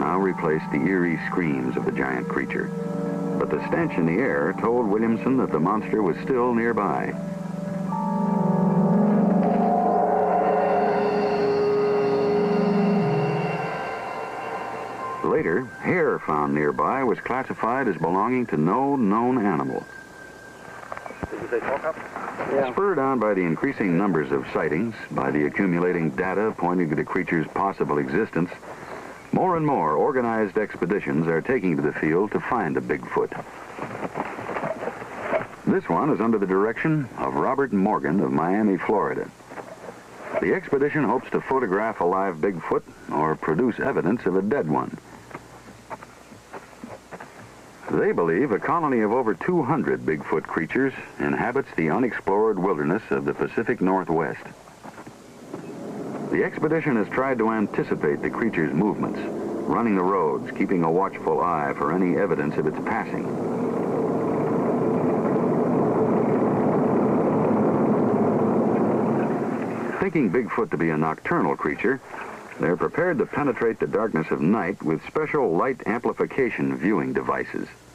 now replaced the eerie screams of the giant creature. But the stench in the air told Williamson that the monster was still nearby. Later, hair found nearby was classified as belonging to no known animal. Did they talk up? Yeah. Spurred on by the increasing numbers of sightings, by the accumulating data pointing to the creature's possible existence, more and more organized expeditions are taking to the field to find a Bigfoot. This one is under the direction of Robert Morgan of Miami, Florida. The expedition hopes to photograph a live Bigfoot or produce evidence of a dead one. They believe a colony of over 200 Bigfoot creatures inhabits the unexplored wilderness of the Pacific Northwest. The expedition has tried to anticipate the creature's movements, running the roads, keeping a watchful eye for any evidence of its passing. Thinking Bigfoot to be a nocturnal creature, they're prepared to penetrate the darkness of night with special light amplification viewing devices.